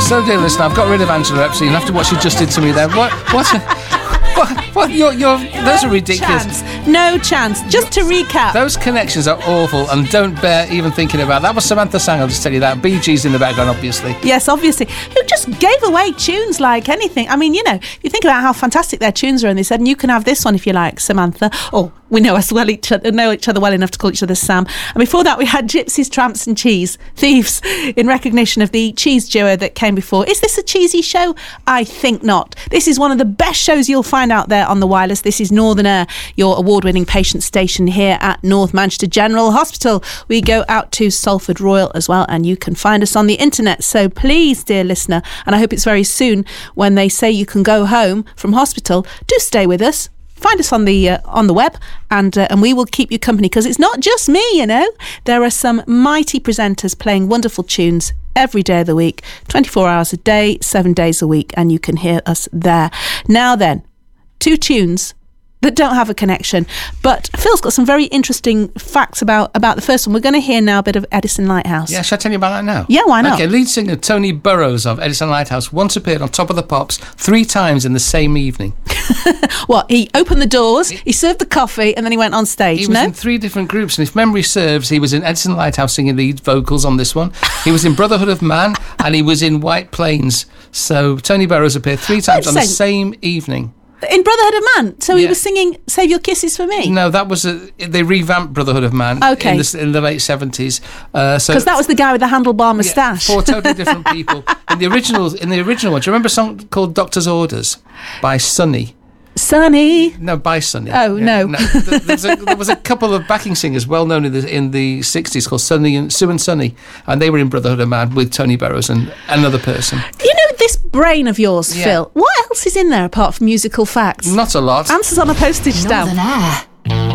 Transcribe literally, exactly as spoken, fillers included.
So, dear listener, I've got rid of Angela Epstein after what she just did to me there. What? What? What? What? You're, you're, those are ridiculous. Chance. No chance. Just to recap. Those connections are awful and don't bear even thinking about. That was Samantha Sang, I'll just tell you that. Bee Gees in the background, obviously. Yes, obviously. Who just gave away tunes like anything. I mean, you know, you think about how fantastic their tunes are, and they said, and you can have this one if you like, Samantha. Oh, we know us well each other, know each other well enough to call each other Sam. And before that, we had Gypsies, Tramps and Cheese Thieves in recognition of the cheese duo that came before. Is this a cheesy show? I think not. This is one of the best shows you'll find out there on the wireless. This is Northern Air, your award-winning patient station here at North Manchester General Hospital. We go out to Salford Royal as well, and you can find us on the internet. So please, dear listener, and I hope it's very soon when they say you can go home from hospital, do stay with us. Find us on the uh, on the web, and uh, and we will keep you company, because it's not just me, you know. There are some mighty presenters playing wonderful tunes every day of the week, twenty-four hours a day, seven days a week, and you can hear us there. Now then, two tunes that don't have a connection, but Phil's got some very interesting facts about, about the first one. We're going to hear now a bit of Edison Lighthouse. Yeah, shall I tell you about that now? Yeah, why not? Okay, lead singer Tony Burrows of Edison Lighthouse once appeared on Top of the Pops three times in the same evening. What, he opened the doors, he served the coffee, and then he went on stage, He was no? in three different groups, and if memory serves, he was in Edison Lighthouse singing lead vocals on this one. He was in Brotherhood of Man, and he was in White Plains. So Tony Burrows appeared three times on the same evening. In Brotherhood of Man, so Yeah. he was singing "Save Your Kisses for Me." No, that was a, they revamped Brotherhood of Man. Okay. in the, in the late seventies. Uh, so Because that was the guy with the handlebar moustache. Yeah, four totally different people. In the original, in the original one, do you remember a song called "Doctor's Orders" by Sonny? Sonny. No, by Sonny. Oh, Yeah, no. There, there's a, there was a couple of backing singers well known in the in the sixties called Sonny and Sue and Sonny, and they were in Brotherhood of Man with Tony Burrows and another person. You know this brain of yours, Yeah. Phil. What else is in there apart from musical facts? Not a lot. Answers on a postage stamp. Northern Air.